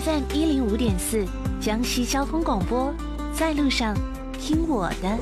FM 105.4，江西交通广播，在路上听我的。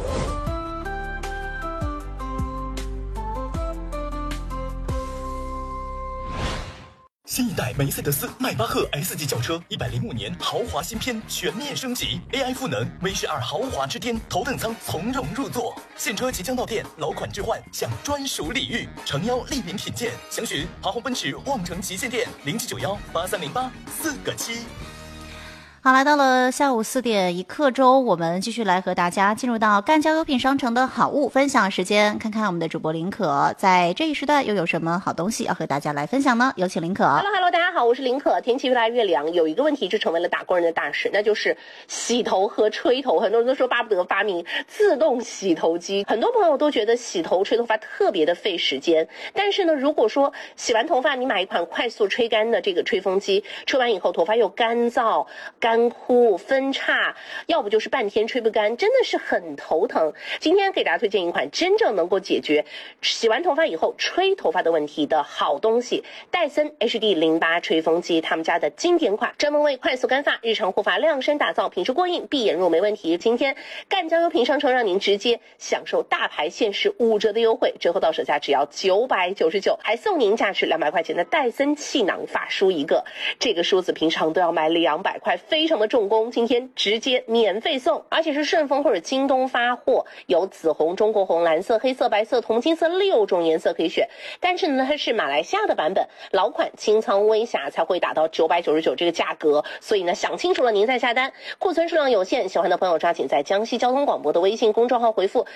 新一代梅赛德斯迈巴赫 S 级轿车105年豪华新篇全面升级 ，AI 赋能 V12豪华之巅，头等舱从容入座。现车即将到店，老款置换享专属礼遇，诚邀莅临品鉴。详询华虹奔驰望城旗舰店0791830847。 好，来到了下午4点1刻钟，我们继续来和大家进入到赣江优品商城的好物分享时间，看看我们的主播林可在这一时段又有什么好东西要和大家来分享呢？有请林可。 Hello， 大家好，我是林可。天气越来越凉，有一个问题就成为了打工人的大事，那就是洗头和吹头。很多人都说巴不得发明自动洗头机，很多朋友都觉得洗头吹头发特别的费时间。但是呢，如果说洗完头发，你买一款快速吹干的这个吹风机，吹完以后头发又干燥、干枯、分叉，要不就是半天吹不干，真的是很头疼。今天给大家推荐一款真正能够解决洗完头发以后吹头发的问题的好东西——戴森 HD08 吹风机，他们家的经典款，专门为快速干发、日常护发量身打造，品质过硬，闭眼入没问题。今天赣江优品商城让您直接享受大牌限时5折的优惠，折后到手价只要999，还送您价值200块钱的戴森气囊发梳一个。这个梳子平常都要卖200块，非常的重工，今天直接免费送，而且是顺丰或者京东发货，有紫红、中国红、蓝色、黑色、白色、铜金色6种颜色可以选。但是呢，它是马来西亚的版本，老款清仓微瑕才会达到999这个价格，所以呢，想清楚了您再下单。库存数量有限，喜欢的朋友抓紧在江西交通广播的微信公众号回复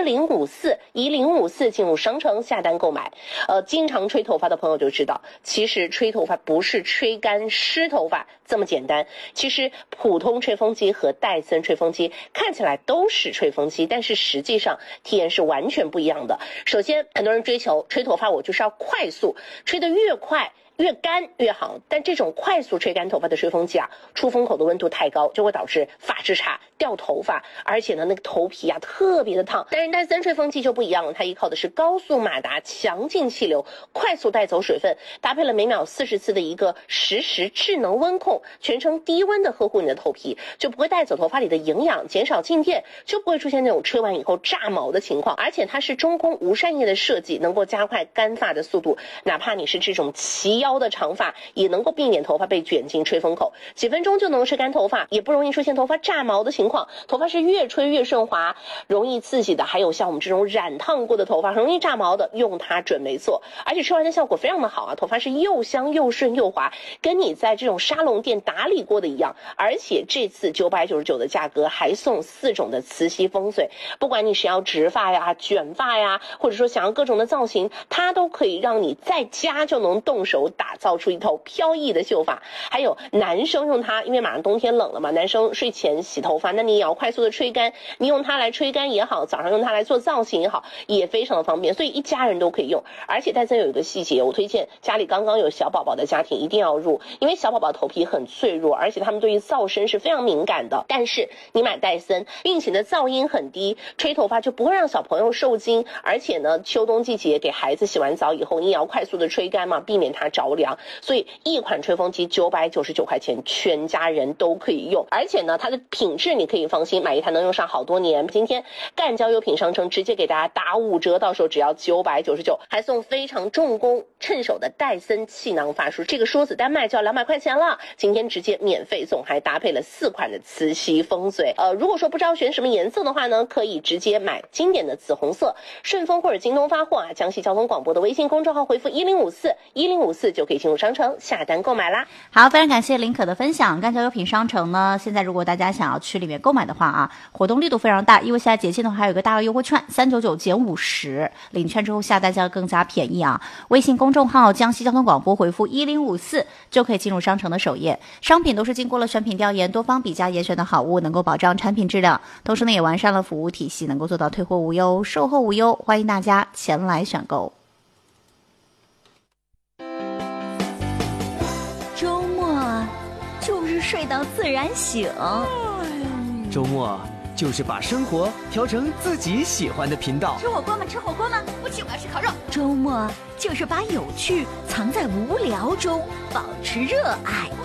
1054进入商城下单购买。经常吹头发的朋友就知道，其实吹头发不是吹干湿头发这么简单。其实普通吹风机和戴森吹风机看起来都是吹风机，但是实际上体验是完全不一样的。首先，很多人追求吹头发，我就是要快速，吹得越快越干越好，但这种快速吹干头发的吹风机啊，出风口的温度太高，就会导致发质差、掉头发，而且呢，那个头皮啊特别的烫。但是戴森吹风机就不一样了，它依靠的是高速马达、强劲气流，快速带走水分，搭配了每秒40次的一个实时智能温控，全程低温的呵护你的头皮，就不会带走头发里的营养，减少静电，就不会出现那种吹完以后炸毛的情况。而且它是中空无扇叶的设计，能够加快干发的速度，哪怕你是这种齐腰的长发，也能够避免头发被卷进吹风口，几分钟就能吹干头发，也不容易出现头发炸毛的情况。头发是越吹越顺滑，容易刺激的，还有像我们这种染烫过的头发，很容易炸毛的，用它准没错。而且吹完的效果非常的好啊，头发是又香又顺又滑，跟你在这种沙龙店打理过的一样。而且这次999的价格还送4种的磁吸风水，不管你是要直发呀、卷发呀，或者说想要各种的造型，它都可以让你在家就能动手打造出一头飘逸的秀发。还有男生用它，因为马上冬天冷了嘛，男生睡前洗头发，那你也要快速的吹干，你用它来吹干也好，早上用它来做造型也好，也非常的方便，所以一家人都可以用。而且戴森有一个细节，我推荐家里刚刚有小宝宝的家庭一定要入，因为小宝宝头皮很脆弱，而且他们对于噪声是非常敏感的。但是你买戴森，并且呢噪音很低，吹头发就不会让小朋友受惊。而且呢，秋冬季节给孩子洗完澡以后，你也要快速的吹干嘛，避免它着凉。所以一款吹风机999块钱，全家人都可以用。而且呢，它的品质你可以放心，买一台能用上好多年。今天赣江优品商城直接给大家打5折，到时候只要999，还送非常重工趁手的戴森气囊发梳，这个梳子单卖就要200块钱了，今天直接免费送，还搭配了4款的磁吸风嘴。如果说不知道选什么颜色的话呢，可以直接买经典的紫红色，顺丰或者京东发货啊，江西交通广播的微信公众号回复1054就可以进入商城下单购买啦。 好，非常感谢林可的分享。赣江优品商城呢，现在如果大家想要去里面购买的话啊，活动力度非常大，因为现在节庆的话还有一个大额优惠券，399减50，领券之后下单将更加便宜啊。微信公众号江西交通广播回复1054就可以进入商城的首页，商品都是经过了选品调研、多方比价严选的好物，能够保障产品质量，同时呢也完善了服务体系，能够做到退货无忧、售后无忧，欢迎大家前来选购。 周末就是睡到自然醒， 周末就是把生活调成自己喜欢的频道。 吃火锅吗？吃火锅吗？不吃，我要吃烤肉。周末就是把有趣藏在无聊中，保持热爱。